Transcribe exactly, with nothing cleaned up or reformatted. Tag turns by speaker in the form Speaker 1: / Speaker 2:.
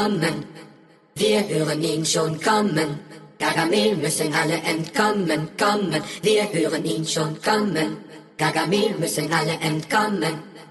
Speaker 1: kommen. Wir hören ihn schon kommen. Gargamel müssen alle entkommen, kommen. Wir hören ihn schon kommen. Gargamel müssen alle entkommen.